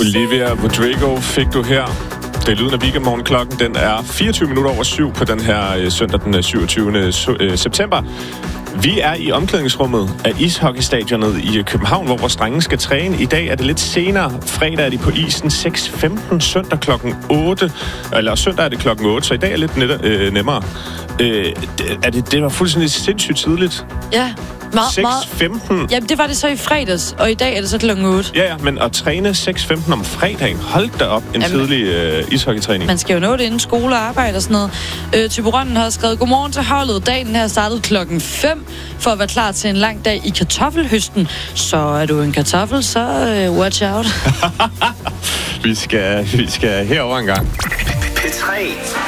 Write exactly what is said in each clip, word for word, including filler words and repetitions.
Olivia Rodrigo fik du her. Det er lyden af weekendmorgen. Klokken den er fireogtyve minutter over syv på den her øh, søndag den syvogtyvende september. Vi er i omklædningsrummet af ishockeystadionet i København, hvor vores drenge skal træne. I dag er det lidt senere. Fredag er de på isen seks femten, søndag klokken otte. Eller søndag er det klokken otte, så i dag er lidt net, øh, nemmere. Øh, det, er det, det var fuldstændig sindssygt tidligt. Ja. seks femten. Jamen, det var det så i fredags, og i dag er det så klokken otte. Ja, ja, men at træne seks femten om fredagen, hold da op, en Jamen, tidlig øh, ishockeytræning. Man skal jo nå det inden skole og arbejde og sådan noget. Øh, Thyborønnen har skrevet, godmorgen til holdet. Dagen her startet klokken fem for at være klar til en lang dag i kartoffelhøsten. Så er du en kartoffel, så øh, watch out. vi, skal, vi skal herover en gang. P tre.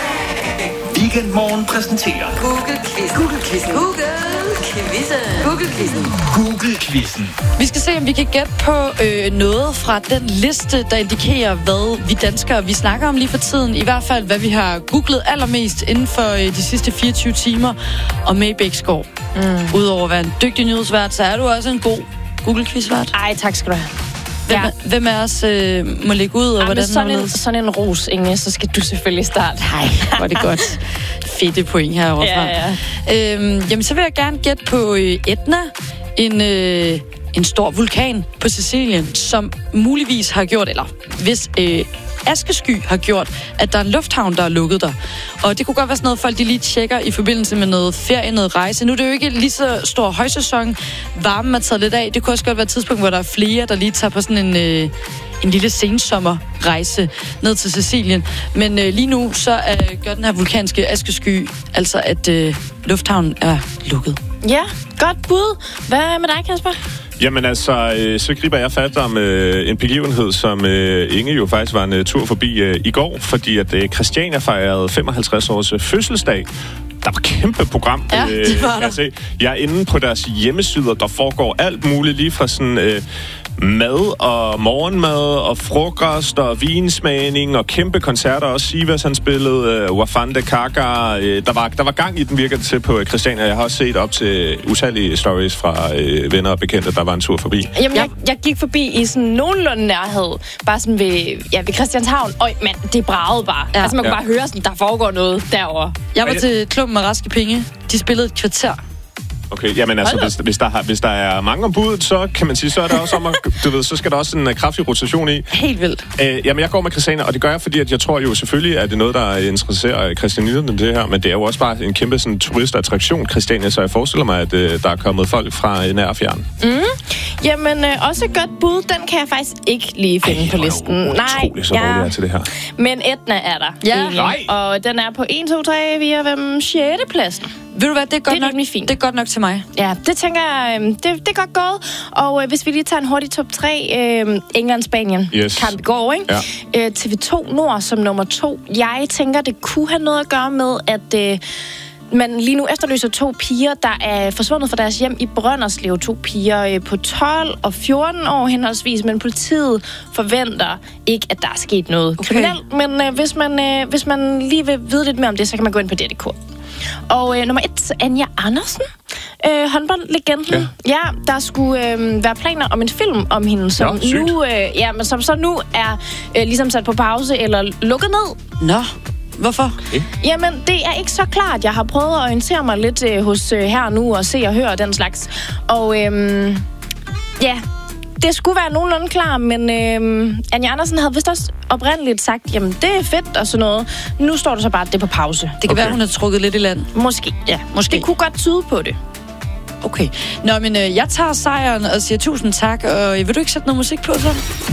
Weekendmorgen præsenterer Google-quiz. Google-quiz. Google-quizzen. Google-quizzen. Google-quizzen. Vi skal se, om vi kan gætte på øh, noget fra den liste, der indikerer, hvad vi danskere vi snakker om lige for tiden. I hvert fald, hvad vi har googlet allermest inden for øh, de sidste fireogtyve timer. Og med i Bæksgaard. Mm. Udover at være en dygtig nyhedsvært, så er du også en god Google-quizvært. Ej, tak skal du have. Hvem, Ja. hvem af os øh, må ligge ud, og Ej, hvordan sådan, en, sådan en ros, Inge, så skal du selvfølgelig starte. Nej, hvor er det godt. Fedte point herovre fra. Ja, ja. Øhm, jamen, så vil jeg gerne gætte på øh, Etna, en, øh, en stor vulkan på Sicilien, som muligvis har gjort, eller hvis øh, askesky har gjort, at der er en lufthavn, der er lukket der. Og det kunne godt være sådan noget, folk de lige tjekker i forbindelse med noget ferie, noget rejse. Nu er det jo ikke lige så stor højsæson. Varmen er taget lidt af. Det kunne også godt være et tidspunkt, hvor der er flere, der lige tager på sådan en... Øh, en lille sensommerrejse ned til Sicilien. Men øh, lige nu, så øh, gør den her vulkanske askesky, altså at øh, lufthavnen er lukket. Ja, godt bud. Hvad med dig, Kasper? Jamen altså, øh, så griber jeg fat om øh, en begivenhed, som øh, Inge jo faktisk var en uh, tur forbi øh, i går, fordi at øh, Christiania fejrede femoghalvtreds års øh, fødselsdag. Der var kæmpe program. Ja, det var der. Jeg, se. jeg er inde på deres hjemmesider, der foregår alt muligt, lige fra sådan... Øh, mad og morgenmad og frokost og vinsmagning og kæmpe koncerter. Også Sivas, han spillede uh, Wafande Kaka. Uh, der, var, der var gang i den, virker det til, på Christiania. Jeg har også set op til utallige stories fra uh, venner og bekendte, der var en tur forbi. Jamen, jeg, jeg gik forbi i sådan nogenlunde nærhed. Bare sådan ved, ja, ved Christianshavn. Øj, mand, det bragede bare. Ja. Altså, man kunne Ja. bare høre, sådan, der foregår noget derovre. Jeg var til klubben med Raske Penge. De spillede et kvarter. Okay, jamen altså, hvis, hvis, der har, hvis der er mange ombud, så kan man sige, så er der også om at, du ved, så skal der også en uh, kraftig rotation i. Helt vildt. Uh, jamen, jeg går med Christiania, og det gør jeg, fordi at jeg tror jo selvfølgelig, at det er noget, der interesserer christianiterne det her, men det er jo også bare en kæmpe sådan, turistattraktion, Christiania, så jeg forestiller mig, at uh, der er kommet folk fra nær og fjern. Mm. Jamen, øh, også et godt bud. Den kan jeg faktisk ikke lige finde Ej, på listen. Nej, utroligt, så dårligt er til det her. Men Etna er der. Ja. egentlig. Nej. Og den er på en, to, tre, fire, fem, sjette pladsen. Ved du hvad, det er godt Det er nok, rimelig fint. det er godt nok til mig. Ja, det tænker jeg, øh, det, det er godt gået. Og øh, hvis vi lige tager en hurtig top tre, øh, England-Spanien, Yes. kamp i går, ikke? Ja. Øh, T V to Nord som nummer to. Jeg tænker, det kunne have noget at gøre med, at... Øh, man lige nu efterlyser to piger, der er forsvundet fra deres hjem i Brønderslev. To piger øh, på tolv og fjorten år henholdsvis, men politiet forventer ikke, at der er sket noget Okay. kriminelt. Men øh, hvis, man, øh, hvis man lige vil vide lidt mere om det, så kan man gå ind på D R punktum d k. Og øh, nummer et, Anja Andersen, øh, håndboldlegenden. Ja. ja, der skulle øh, være planer om en film om hende, som, Ja, sygt. nu, øh, ja, men som så nu er øh, ligesom sat på pause eller lukket ned. Nå, hvorfor? Okay. Jamen, det er ikke så klart. Jeg har prøvet at orientere mig lidt øh, hos øh, her og nu og se og høre den slags. Og øhm, ja, det skulle være nogenlunde klar, men øhm, Anja Andersen havde vist også oprindeligt sagt, jamen det er fedt og sådan noget. Nu står der så bare, at det er på pause. Det kan Okay. være, hun har trukket lidt i land. Måske. Ja, måske. Det kunne godt tyde på det. Okay. Nå, men øh, jeg tager sejren og siger tusind tak. Og vil du ikke sætte noget musik på så?